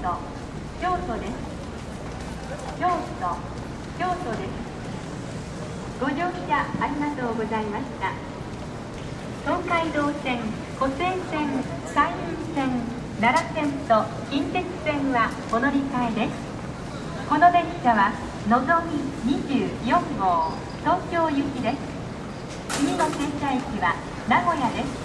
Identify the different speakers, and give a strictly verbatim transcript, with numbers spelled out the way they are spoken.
Speaker 1: 都、京都です。京都、京都です。ご乗車ありがとうございました。東海道線、湖西線、山陰線、奈良線と近鉄線はお乗り換えです。この列車はのぞみにじゅうよんごう東京行きです。次の停車駅は名古屋です。